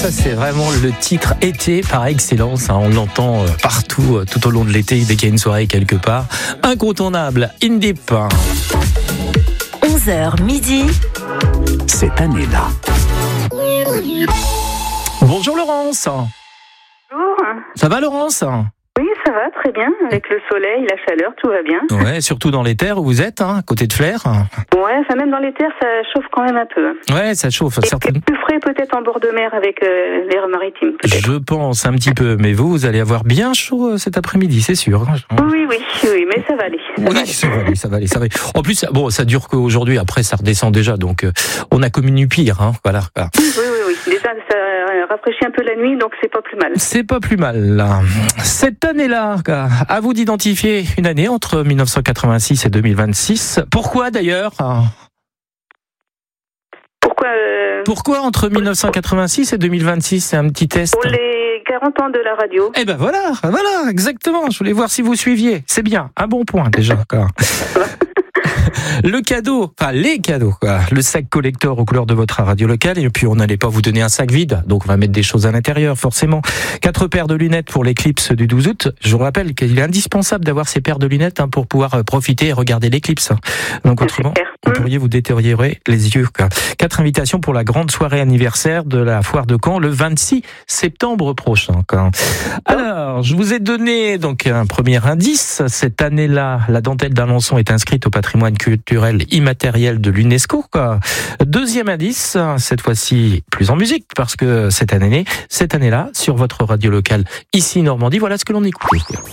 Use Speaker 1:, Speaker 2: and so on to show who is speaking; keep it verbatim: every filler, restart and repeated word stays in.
Speaker 1: ça c'est vraiment le titre été par excellence. Hein. On l'entend euh, partout, euh, tout au long de l'été, dès qu'il y a une soirée quelque part. Incontournable, In Deep.
Speaker 2: onze heures midi.
Speaker 3: Cette année-là.
Speaker 1: Bonjour Laurence.
Speaker 4: Bonjour.
Speaker 1: Ça va Laurence?
Speaker 4: Oui, ça va, très bien. Avec le soleil, la chaleur, tout va bien.
Speaker 1: Ouais, surtout dans les terres où vous êtes, hein, à côté de Flers.
Speaker 4: Ouais, enfin même dans les terres, ça chauffe quand même un peu.
Speaker 1: Ouais, ça chauffe.
Speaker 4: Et
Speaker 1: certainement.
Speaker 4: plus frais peut-être en bord de mer avec euh, l'air maritime, peut-être.
Speaker 1: Je pense un petit peu, mais vous, vous allez avoir bien chaud euh, cet après-midi, c'est sûr.
Speaker 4: Oui, oui, oui, mais ça va aller. Ça
Speaker 1: Oui,
Speaker 4: va aller.
Speaker 1: ça va aller, ça va aller, ça va aller. En plus, bon, ça dure qu'aujourd'hui, après ça redescend déjà, donc euh, on a comme une pire, hein, voilà.
Speaker 4: Oui, oui, oui, oui. Déjà, ça rafraîchit un peu la nuit, donc c'est pas plus mal.
Speaker 1: C'est pas plus mal. Là. Cette année-là, à vous d'identifier une année entre mille neuf cent quatre-vingt-six et deux mille vingt-six. Pourquoi d'ailleurs?
Speaker 4: Pourquoi euh,
Speaker 1: Pourquoi entre mille neuf cent quatre-vingt-six et deux mille vingt-six? C'est un petit test.
Speaker 4: Pour les quarante ans de la radio.
Speaker 1: Eh ben voilà, voilà, exactement. Je voulais voir si vous suiviez. C'est bien, un bon point déjà. Quoi. Le cadeau, enfin les cadeaux, quoi. Le sac collector aux couleurs de votre radio locale, et puis on n'allait pas vous donner un sac vide, donc on va mettre des choses à l'intérieur, forcément. Quatre paires de lunettes pour l'éclipse du douze août. Je vous rappelle qu'il est indispensable d'avoir ces paires de lunettes hein, pour pouvoir profiter et regarder l'éclipse. Donc autrement, vous pourriez vous détériorer les yeux. Quoi. Quatre invitations pour la grande soirée anniversaire de la foire de Caen le vingt-six septembre prochain. Quoi. Alors, je vous ai donné donc un premier indice. Cette année-là, la dentelle d'Alençon est inscrite au patrimoine culturel immatériel de l'UNESCO. Quoi. Deuxième indice, cette fois-ci plus en musique, parce que cette année, cette année-là, sur votre radio locale ici Normandie, voilà ce que l'on écoute.